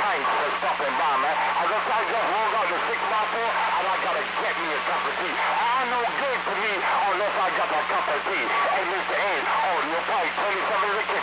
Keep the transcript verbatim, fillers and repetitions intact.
pints for stopping by, man. I just, I just rolled out the six by four, and I gotta get me a cup of tea. I no good for me unless I got a cup of tea. Hey, Mister A, oh, you're probably twenty-seven Ricky